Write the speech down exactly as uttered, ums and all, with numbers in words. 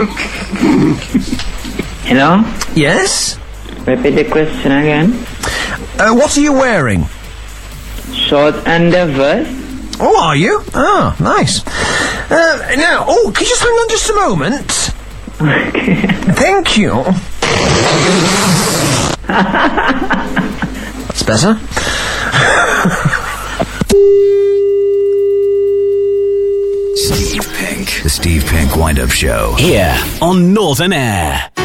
Hello? Yes? Repeat the question again. Uh, what are you wearing? Short underwear. Oh, are you? Oh, nice. Uh, now, oh, can you just hang on just a moment? Okay. Thank you. That's better. Steve Pink. The Steve Pink Wind-Up Show. Here on Northern Air.